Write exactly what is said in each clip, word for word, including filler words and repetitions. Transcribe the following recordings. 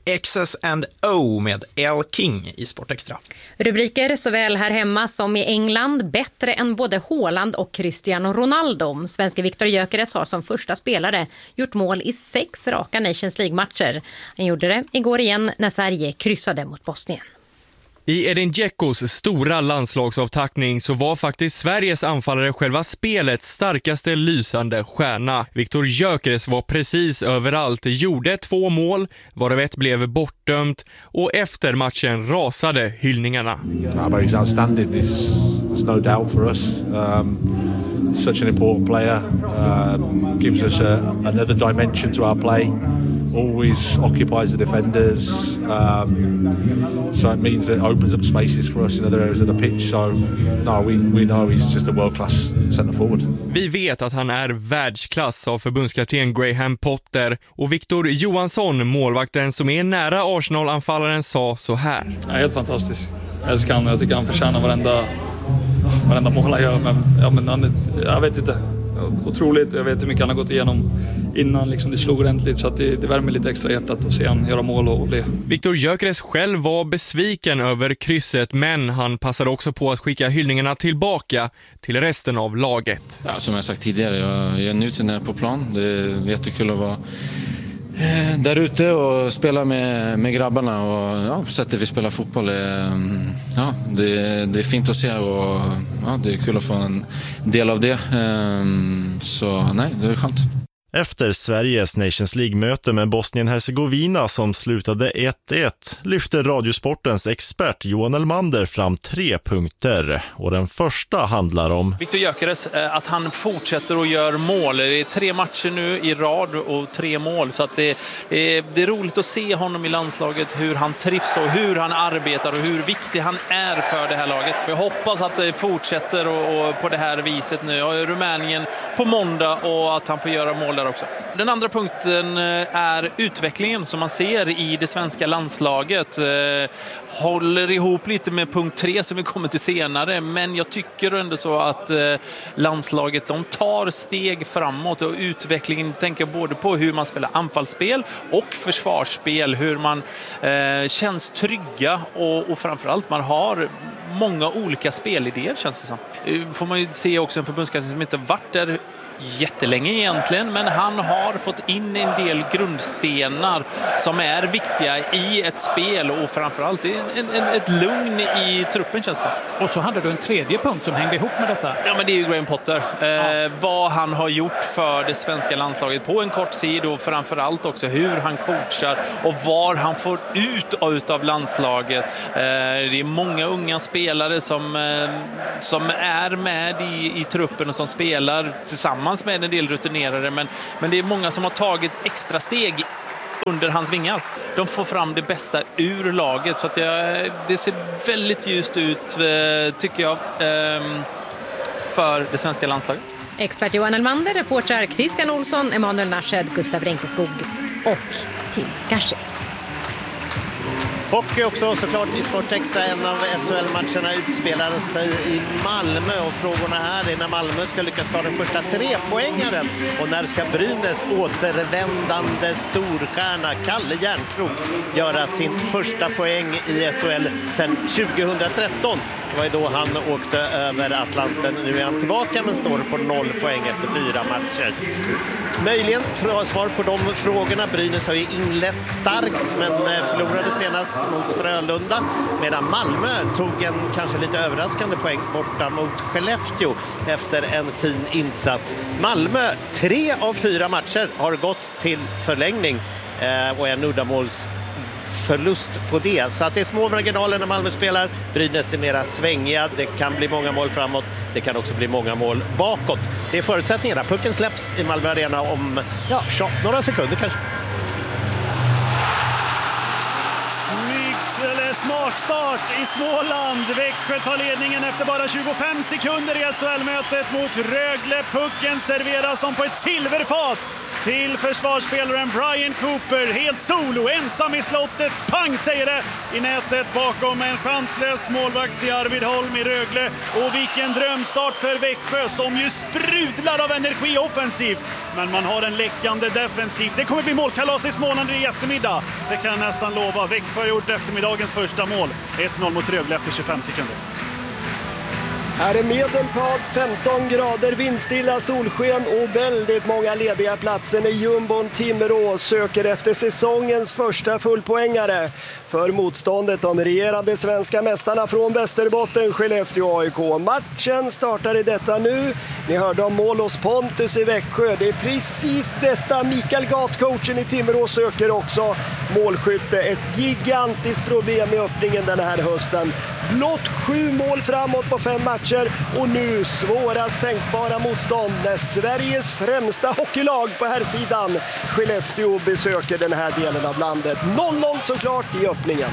X's and O med L. King i Sportextra. Rubriker såväl här hemma som i England, bättre än både Haaland och Cristiano Ronaldo. Svenske Viktor Gyökeres har som första spelare gjort mål i sex raka Nations League-matcher. Han gjorde det igår igen när Sverige kryssade mot Bosnien. I Edin Dzeckos stora landslagsavtackning så var faktiskt Sveriges anfallare själva spelets starkaste lysande stjärna. Viktor Gyökeres var precis överallt, gjorde två mål, varav ett blev bortdömt, och efter matchen rasade hyllningarna. He's outstanding. There's no doubt for us. Um, such an important player. Um, gives us a, another dimension to our play. Always occupies the defenders, um, so it means that it opens up spaces for us in other areas of the pitch. So no, we, we know he's just a world-class centre forward. Vi vet att han är världsklass, av förbundskapten Graham Potter, och Victor Johansson, målvakten som är nära Arsenal-anfallaren, sa så här. Ja, helt fantastisk. Jag älskar han och jag tycker han förtjänar varenda, varenda mål han gör, men, ja, men han, jag vet inte. Otroligt, jag vet hur mycket han har gått igenom innan liksom det slog ordentligt, så att det, det värmer lite extra hjärtat att se han göra mål och le. Viktor Gyökeres själv var besviken över krysset, men han passade också på att skicka hyllningarna tillbaka till resten av laget. Ja, som jag sagt tidigare, jag, jag njuter när jag är på plan. Det är jättekul att vara eh, där ute och spela med, med grabbarna, och ja, på sättet vi spelar fotboll är, ja, det, det är fint att se, och ja, det är kul att få en del av det, så nej, det är skönt. Efter Sveriges Nations League-möte med Bosnien-Hercegovina som slutade ett ett lyfter Radiosportens expert Johan Elmander fram tre punkter. Och den första handlar om Viktor Gyökeres, att han fortsätter och gör mål. Det är tre matcher nu i rad och tre mål, så att det, är, det är roligt att se honom i landslaget, hur han trivs och hur han arbetar och hur viktig han är för det här laget. Jag hoppas att det fortsätter och, och på det här viset nu. Rumänien på måndag, och att han får göra mål också. Den andra punkten är utvecklingen som man ser i det svenska landslaget. Håller ihop lite med punkt tre som vi kommer till senare, men jag tycker ändå så att landslaget, de tar steg framåt, och utvecklingen tänker både på hur man spelar anfallsspel och försvarsspel, hur man eh, känns trygga, och, och framförallt man har många olika spelidéer, känns det som. Får man ju se också en förbundskapten som inte varit där jättelänge egentligen, men han har fått in en del grundstenar som är viktiga i ett spel, och framförallt en, en, ett lugn i truppen, känns det. Och så hade du en tredje punkt som hängde ihop med detta. Ja, men det är ju Graham Potter. Eh, ja. Vad han har gjort för det svenska landslaget på en kort tid, och framförallt också hur han coachar och var han får ut ut av landslaget. Eh, det är många unga spelare som, eh, som är med i, i truppen och som spelar tillsammans med en del rutinerare, men, men det är många som har tagit extra steg under hans vingar. De får fram det bästa ur laget, så att jag, det ser väldigt ljust ut, tycker jag, för det svenska landslaget. Expert Johan Elmander, reportrar Christian Olsson, Emanuel Narshed, Gustav Renkeskog och Tim Gashi. Hockey också såklart i Sportextra. En av S H L-matcherna utspelar sig i Malmö, och frågorna här är när Malmö ska lyckas ta den första trepoängaren, och när ska Brynäs återvändande storstjärna Kalle Järnkrok göra sin första poäng i S H L sedan tjugohundratretton. Det var ju då han åkte över Atlanten. Nu är han tillbaka, men står på noll poäng efter fyra matcher. Möjligen för svar på de frågorna. Brynäs har ju inlett starkt, men förlorade senast mot Frölunda, medan Malmö tog en kanske lite överraskande poäng borta mot Skellefteå efter en fin insats. Malmö, tre av fyra matcher har gått till förlängning, eh, och en uddamåls förlust på det. Så att det är små marginaler när Malmö spelar. Brynäs är mera svängiga. Det kan bli många mål framåt. Det kan också bli många mål bakåt. Det är förutsättningarna. Pucken släpps i Malmö Arena om ja, några sekunder kanske. Snyggs smart start i Småland. Växjö tar ledningen efter bara tjugofem sekunder i S H L-mötet mot Rögle. Pucken serveras som på ett silverfat till försvarsspelaren Brian Cooper. Helt solo, ensam i slottet. Pang säger det i nätet bakom en chanslös målvakt i Arvid Holm i Rögle. Och vilken drömstart för Växjö som ju sprudlar av energi offensivt. Men man har en läckande defensiv. Det kommer bli målkalas i Småland i eftermiddag. Det kan jag nästan lova. Växjö har gjort eftermiddagens första mål. ett noll mot Rögle efter tjugofem sekunder. Här är Medelpad, femton grader, vindstilla solsken och väldigt många lediga platser när jumbon Timrå söker efter säsongens första fullpoängare. För motståndet de regerande svenska mästarna från Västerbotten, Skellefteå A I K. Matchen startar i detta nu. Ni hörde om mål hos Pontus i Växjö. Det är precis detta Mikael Gat, coachen i Timrå, söker också. Målskytte, ett gigantiskt problem i öppningen den här hösten. Blott sju mål framåt på fem matcher och nu svårast tänkbara motstånd när Sveriges främsta hockeylag på här sidan, Skellefteå, besöker den här delen av landet. noll noll såklart i öppningen.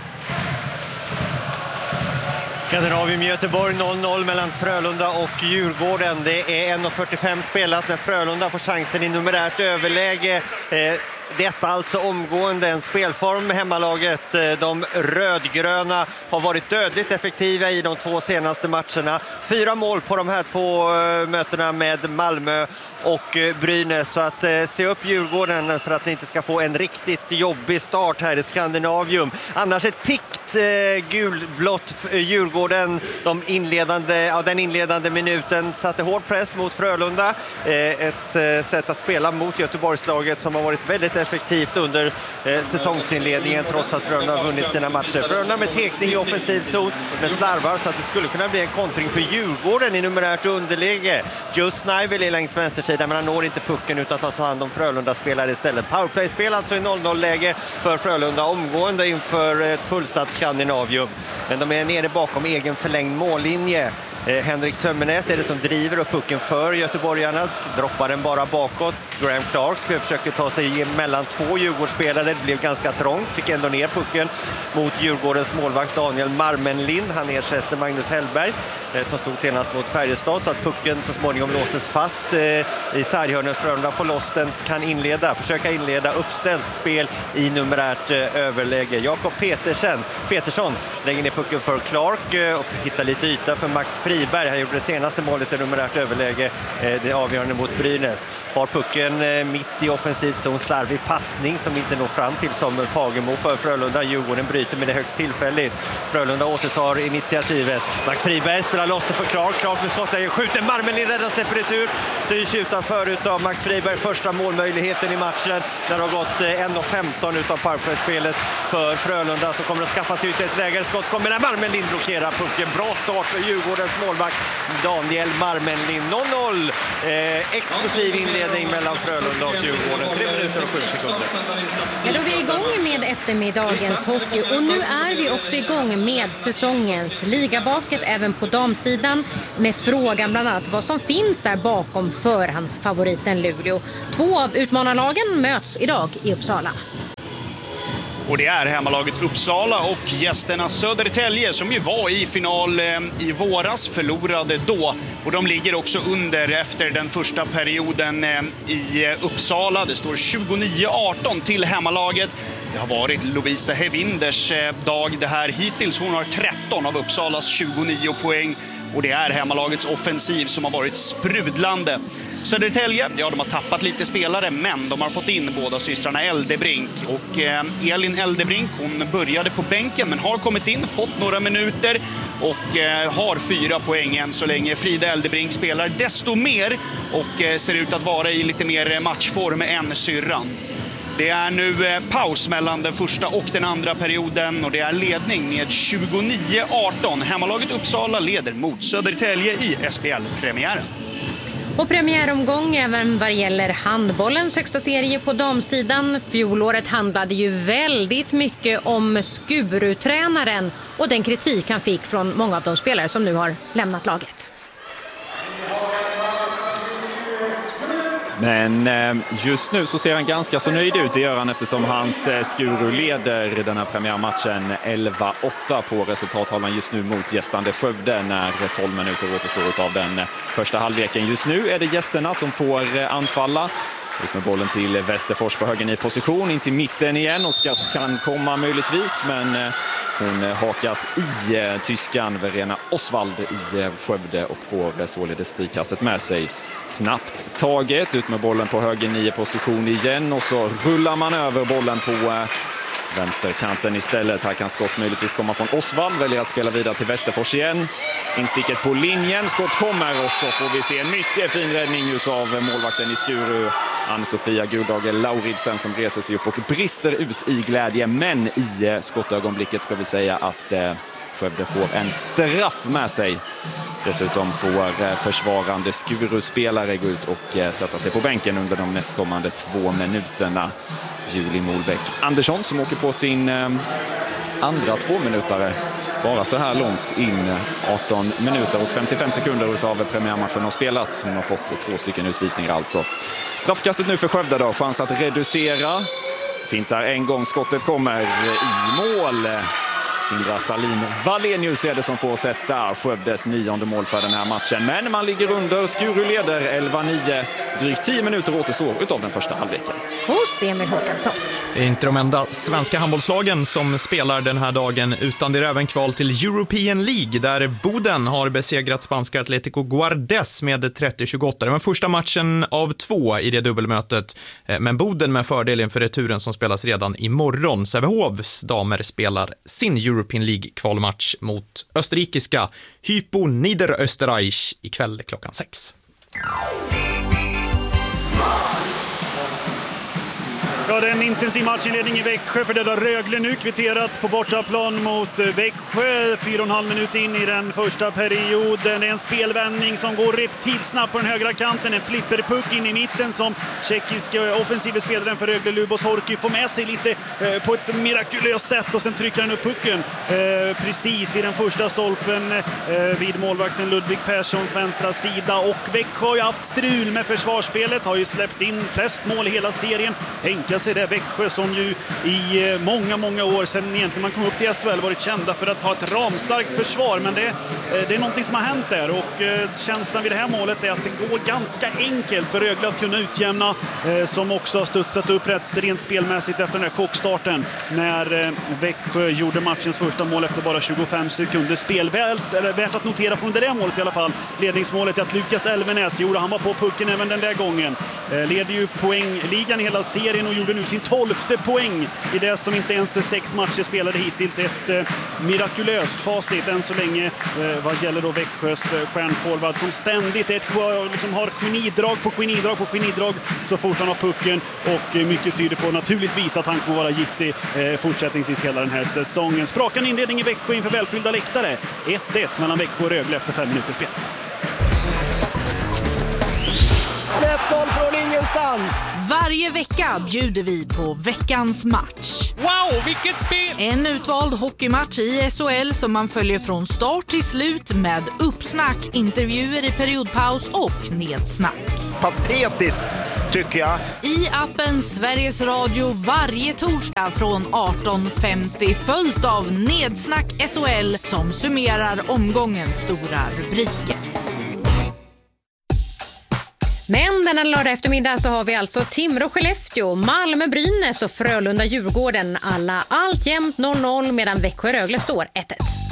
Skandinavium Göteborg noll noll mellan Frölunda och Djurgården. Det är en fyrtiofem spelat när Frölunda får chansen i numerärt överläge. Eh, Detta alltså omgående en spelform hemmalaget. De rödgröna har varit dödligt effektiva i de två senaste matcherna. Fyra mål på de här två mötena med Malmö och Brynäs. Så att se upp Djurgården för att ni inte ska få en riktigt jobbig start här i Skandinavium. Annars ett pikt eh, gulblått Djurgården. De inledande, ja, den inledande minuten satte hård press mot Frölunda. Eh, ett eh, sätt att spela mot Göteborgslaget som har varit väldigt effektivt under eh, säsongsinledningen trots att Frölunda har vunnit sina matcher. Frölunda med tekning i offensiv zon med slarvar så att det skulle kunna bli en kontring för Djurgården i numerärt underläge. Just Snaivel är längs vänstersidan men han når inte pucken utan tar sig hand om Frölunda-spelare istället. Powerplay-spel alltså i noll noll-läge för Frölunda omgående inför ett fullsatt Skandinavium. Men de är nere bakom egen förlängd mållinje. Eh, Henrik Tömmernes är det som driver upp pucken för göteborgarna. Droppar den bara bakåt. Graham Clark försöker ta sig mellan två Djurgårdsspelare. Det blev ganska trångt. Fick ändå ner pucken mot Djurgårdens målvakt Daniel Marmenlind. Han ersätter Magnus Hellberg eh, som stod senast mot Färjestad så att pucken så småningom låses fast eh, i sarghörnet. Frölunda får loss den, kan inleda, försöka inleda uppställt spel i numerärt eh, överläge. Jakob Petersen, Petersson lägger ner pucken för Clark eh, och hittar lite yta för Max Friberg. Han gjorde det senaste målet i numerärt överläge, eh, det avgörande mot Brynäs. Har pucken eh, mitt i offensiv zon, slarvig passning som inte når fram till som Fagemo för Frölunda. Djurgården bryter med det högst tillfälligt. Frölunda återtar initiativet. Max Friberg spelar loss för Clark. Clark med skottläge skjuter. Marmelin räddar släpper retur. Styrs utanför utav Max Friberg. Första målmöjligheten i matchen. När det har gått en femton utav powerplay-spelet för Frölunda så kommer det att skaffa sig ut ett läge. Skott kommer när Marmelin blockerar pucken. Bra start för Djurgårdens målvakt Daniel Marmelin. noll noll. Eh, explosiv inledning mellan Frölunda och Djurgården. tre minuter och sju sekunder. Ja, då är vi igång med eftermiddagens hockey och nu är vi också igång med säsongens ligabasket även på damsidan med frågan bland annat vad som finns där bakom förhandsfavoriten Luleå. Två av utmanarlagen möts idag i Uppsala. Och det är hemmalaget Uppsala och gästerna Södertälje som ju var i final i våras, förlorade då. Och de ligger också under efter den första perioden i Uppsala. Det står tjugonio arton till hemmalaget. Det har varit Lovisa Hevinders dag det här hittills. Hon har tretton av Uppsalas tjugonio poäng. Och det är hemmalagets offensiv som har varit sprudlande. Södertälje, ja de har tappat lite spelare men de har fått in båda systrarna Eldebrink. Och eh, Elin Eldebrink, hon började på bänken men har kommit in, fått några minuter och eh, har fyra poäng än så länge. Frida Eldebrink spelar desto mer och eh, ser ut att vara i lite mer matchform än syrran. Det är nu eh, paus mellan den första och den andra perioden och det är ledning med tjugonio arton. Hemmalaget Uppsala leder mot Södertälje i S P L-premiären. Och premiäromgång även vad gäller handbollens högsta serie på damsidan. Fjolåret handlade ju väldigt mycket om Skuru-tränaren och den kritik han fick från många av de spelare som nu har lämnat laget. Men just nu så ser han ganska så nöjd ut, det gör han eftersom hans Skuru leder den här premiärmatchen elva åtta på resultattavlan just nu mot gästande Skövde när tolv minuter återstår av den första halvleken. Just nu är det gästerna som får anfalla. Ut med bollen till Västerfors på höger i position, in till mitten igen. Oskar kan komma möjligtvis, men hon hakas i tyskan Verena Oswald i Skövde och får således frikastet med sig. Snabbt taget, ut med bollen på höger nio position igen och så rullar man över bollen på vänsterkanten istället. Här kan skott möjligtvis komma från Oswald, väljer att spela vidare till Västerfors igen. Insticket på linjen, skott kommer och så får vi se en mycket fin räddning utav målvakten i Skuru, Ann-Sofia Gudagel Lauridsen, som reser sig upp och brister ut i glädje. Men i skottögonblicket ska vi säga att eh, Skövde får en straff med sig. Dessutom får försvarande Skuru-spelare gå ut och sätta sig på bänken under de nästkommande två minuterna. Julie Molbäck Andersson som åker på sin andra tvåminutare bara så här långt in. Arton minuter och femtiofem sekunder utav premiärmatchen har spelats. Hon har fått två stycken utvisningar alltså. Straffkastet nu för Skövde då. Chans att reducera. Fintar en gång, skottet kommer i mål. Tindra Salin Wallenius är det som får sätta Skövdes nionde mål för den här matchen. Men man ligger under, Skuru leder elva nio. Drygt tio minuter återstår utav den första halvleken. Hos Emil Håkansson. Det är inte de enda svenska handbollslagen som spelar den här dagen, utan det är även kval till European League där Boden har besegrat spanska Atlético Guardes med trettio tjugoåtta. Det var första matchen av två i det dubbelmötet, men Boden med fördel inför returen som spelas redan imorgon. Sävehofs damer spelar sin European League-kvalmatch mot österrikiska Hypo Niederösterreich ikväll klockan sex. Ja, det är en intensiv matchinledning i Växjö för det där Rögle nu kvitterat på bortaplan mot Växjö. Fyra och en halv minut in i den första perioden. Det är en spelvändning som går reptilsnabbt på den högra kanten. En flipperpuck in i mitten som tjeckiska offensiva spelaren för Rögle, Lubos Horky, får med sig lite eh, på ett mirakulöst sätt och sen trycker han upp pucken eh, precis vid den första stolpen eh, vid målvakten Ludvig Perssons vänstra sida. Och Växjö har ju haft strul med försvarsspelet, har ju släppt in flest mål i hela serien. Tänka sig det, Växjö som ju i många, många år sedan egentligen man kom upp till S H L varit kända för att ha ett ramstarkt försvar, men det, det är någonting som har hänt där och känslan vid det här målet är att det går ganska enkelt för Rögle att kunna utjämna, som också har studsat upp rätt rent spelmässigt efter den här chockstarten när Växjö gjorde matchens första mål efter bara tjugofem sekunder spel. Värt, eller värt att notera från det där målet i alla fall, ledningsmålet är att Lukas Elvenäs gjorde, han var på pucken även den där gången, leder ju poängligan i hela serien och gjorde nu sin tolfte poäng i det som inte ens sex matcher spelade hittills. Ett eh, mirakulöst facit än så länge eh, vad gäller då Växjös eh, stjärnforward som ständigt ett, liksom har genidrag på genidrag på genidrag så fort han har pucken och eh, mycket tyder på naturligtvis att han kommer vara giftig eh, fortsättningsvis hela den här säsongen. Sprakande inledning i Växjö inför välfyllda läktare. ett ett mellan Växjö och Rögle efter fem minuter spel. ett noll från ingenstans. Varje vecka bjuder vi på veckans match. Wow, vilket spel! En utvald hockeymatch i S H L som man följer från start till slut med uppsnack, intervjuer i periodpaus och nedsnack. Patetiskt tycker jag. I appen Sveriges Radio varje torsdag från arton femtio följt av Nedsnack S H L som summerar omgångens stora rubriker. Men denna lördag eftermiddag så har vi alltså Timrå Skellefteå, Malmö Brynäs och Frölunda Djurgården. Alla alltjämt noll noll medan Växjö Rögle står ett ett.